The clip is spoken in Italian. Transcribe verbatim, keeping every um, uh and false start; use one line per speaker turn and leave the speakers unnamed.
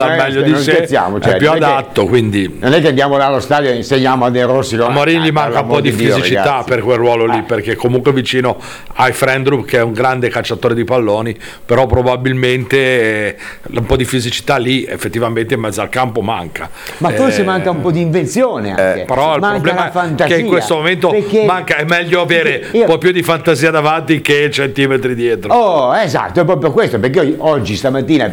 al meglio di sé,
cioè,
è più adatto, quindi
non è che andiamo là allo stadio e insegniamo a De Rossi.
a Morin gli manca un po' di
Dio,
fisicità
ragazzi.
per quel ruolo lì,
Eh.
perché comunque vicino ai Frendrup, che è un grande cacciatore di palloni, però probabilmente eh, un po' di fisicità lì effettivamente in mezzo al campo manca.
Ma forse
Eh,
manca un po' di invenzione anche.
però il
manca
problema
la
è
fantasia,
che in questo momento
perché-
manca, è meglio avere
perché io-
un po' più di fantasia davanti che centimetri dietro.
Oh, esatto, è proprio questo, perché io oggi stamattina